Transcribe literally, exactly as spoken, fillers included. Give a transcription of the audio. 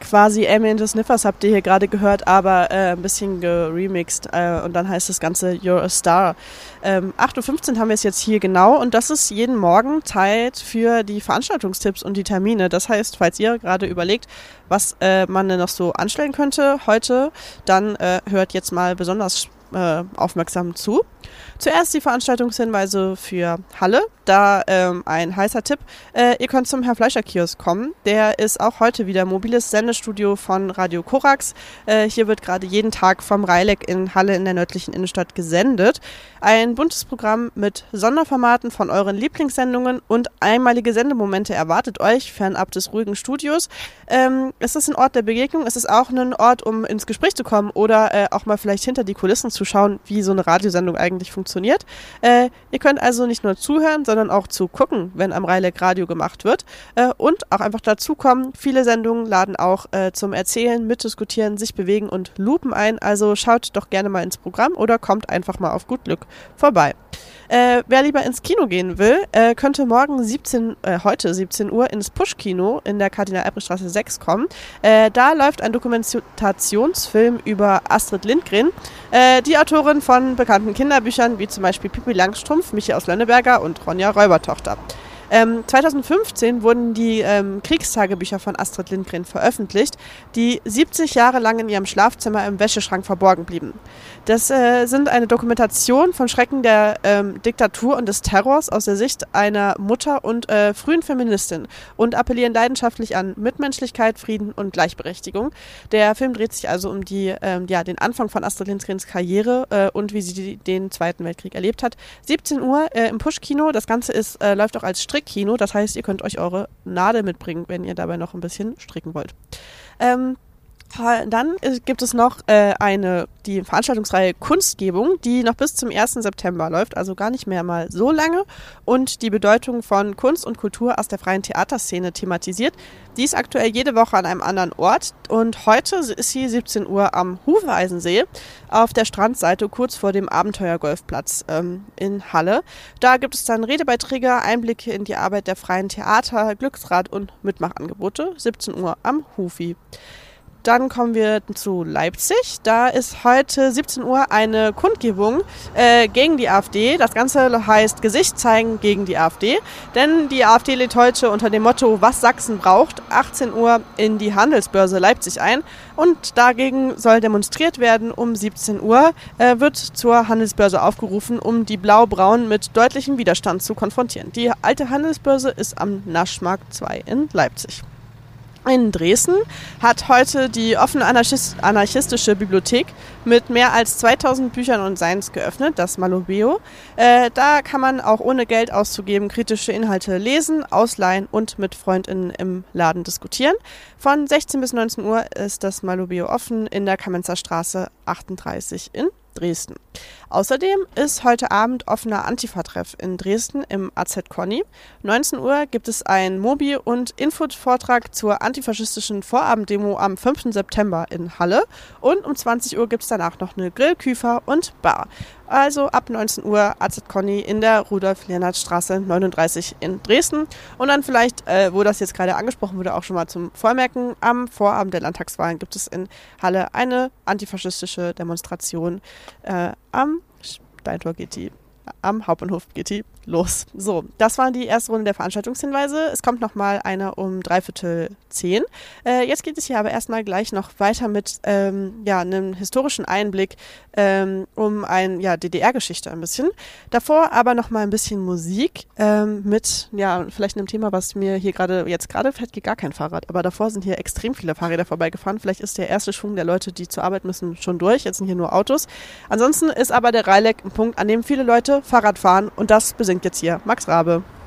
quasi Amy and the Sniffers habt ihr hier gerade gehört, aber äh, ein bisschen geremixed äh, und dann heißt das Ganze You're a Star. Ähm, acht Uhr fünfzehn haben wir es jetzt hier genau und das ist jeden Morgen Zeit für die Veranstaltungstipps und die Termine. Das heißt, falls ihr gerade überlegt, was äh, man denn noch so anstellen könnte heute, dann äh, hört jetzt mal besonders äh, aufmerksam zu. Zuerst die Veranstaltungshinweise für Halle. Da ähm, ein heißer Tipp. Äh, ihr könnt zum Herr Fleischer Kiosk kommen. Der ist auch heute wieder mobiles Sendestudio von Radio Korax. Äh, hier wird gerade jeden Tag vom Rheilek in Halle in der nördlichen Innenstadt gesendet. Ein buntes Programm mit Sonderformaten von euren Lieblingssendungen und einmalige Sendemomente erwartet euch fernab des ruhigen Studios. Ähm, es ist ein Ort der Begegnung. Es ist auch ein Ort, um ins Gespräch zu kommen oder äh, auch mal vielleicht hinter die Kulissen zu schauen, wie so eine Radiosendung eigentlich funktioniert. Äh, ihr könnt also nicht nur zuhören, sondern auch zu gucken, wenn am Rheilek Radio gemacht wird äh, und auch einfach dazukommen. Viele Sendungen laden auch äh, zum Erzählen, Mitdiskutieren, sich bewegen und Lupen ein. Also schaut doch gerne mal ins Programm oder kommt einfach mal auf gut Glück vorbei. Äh, wer lieber ins Kino gehen will, äh, könnte morgen siebzehn, äh, heute siebzehn Uhr ins Push-Kino in der Kardinal-Albrecht-Straße sechs kommen. Äh, da läuft ein Dokumentationsfilm über Astrid Lindgren, äh, die Autorin von bekannten Kinderbüchern wie zum Beispiel Pippi Langstrumpf, Michi aus Lönneberger und Ronja Räubertochter. Ähm, zweitausendfünfzehn wurden die ähm, Kriegstagebücher von Astrid Lindgren veröffentlicht, die siebzig Jahre lang in ihrem Schlafzimmer im Wäscheschrank verborgen blieben. Das äh, sind eine Dokumentation von Schrecken der ähm, Diktatur und des Terrors aus der Sicht einer Mutter und äh, frühen Feministin und appellieren leidenschaftlich an Mitmenschlichkeit, Frieden und Gleichberechtigung. Der Film dreht sich also um die, ähm, ja, den Anfang von Astrid Lindgrens Karriere äh, und wie sie die, den Zweiten Weltkrieg erlebt hat. siebzehn Uhr äh, im Push-Kino. Das Ganze ist, äh, läuft auch als Strickkino. Das heißt, ihr könnt euch eure Nadel mitbringen, wenn ihr dabei noch ein bisschen stricken wollt. Ähm, Dann gibt es noch äh, eine, die Veranstaltungsreihe Kunstgebung, die noch bis zum ersten September läuft, also gar nicht mehr mal so lange und die Bedeutung von Kunst und Kultur aus der freien Theaterszene thematisiert. Die ist aktuell jede Woche an einem anderen Ort und heute ist sie siebzehn Uhr am Hufeisensee auf der Strandseite kurz vor dem Abenteuergolfplatz ähm, in Halle. Da gibt es dann Redebeiträge, Einblicke in die Arbeit der freien Theater, Glücksrad und Mitmachangebote. siebzehn Uhr am Hufi. Dann kommen wir zu Leipzig. Da ist heute siebzehn Uhr eine Kundgebung äh, gegen die AfD. Das Ganze heißt Gesicht zeigen gegen die AfD. Denn die AfD lädt heute unter dem Motto Was Sachsen braucht, achtzehn Uhr in die Handelsbörse Leipzig ein. Und dagegen soll demonstriert werden. Um siebzehn Uhr äh, wird zur Handelsbörse aufgerufen, um die Blau-Braun mit deutlichem Widerstand zu konfrontieren. Die alte Handelsbörse ist am Naschmarkt zwei in Leipzig. In Dresden hat heute die offene Anarchist- anarchistische Bibliothek mit mehr als zweitausend Büchern und Seins geöffnet, das Malobeo. Äh, da kann man auch ohne Geld auszugeben kritische Inhalte lesen, ausleihen und mit FreundInnen im Laden diskutieren. Von sechzehn bis neunzehn Uhr ist das Malobeo offen in der Kamenzer Straße achtunddreißig in Dresden. Außerdem ist heute Abend offener Antifa-Treff in Dresden im A Z Conny. neunzehn Uhr gibt es einen Mobi- und Info-Vortrag zur antifaschistischen Vorabenddemo am fünften September in Halle. Und um zwanzig Uhr gibt es danach noch eine Grill, Küfer und Bar. Also ab neunzehn Uhr A Z Conny in der Rudolf-Leonhard-Straße neununddreißig in Dresden. Und dann vielleicht, äh, wo das jetzt gerade angesprochen wurde, auch schon mal zum Vormerken, am Vorabend der Landtagswahlen gibt es in Halle eine antifaschistische Demonstration äh, am Steintor geht die, am Hauptbahnhof geht die los. So, das war die erste Runde der Veranstaltungshinweise. Es kommt nochmal eine um dreiviertel zehn. Äh, jetzt geht es hier aber erstmal gleich noch weiter mit ähm, ja, einem historischen Einblick ähm, um ein ja, D D R-Geschichte ein bisschen. Davor aber nochmal ein bisschen Musik ähm, mit ja vielleicht einem Thema, was mir hier gerade, jetzt gerade fährt hier gar kein Fahrrad, aber davor sind hier extrem viele Fahrräder vorbeigefahren. Vielleicht ist der erste Schwung der Leute, die zur Arbeit müssen, schon durch. Jetzt sind hier nur Autos. Ansonsten ist aber der Rheilek ein Punkt, an dem viele Leute Fahrrad fahren und das besingt jetzt hier Max Rabe.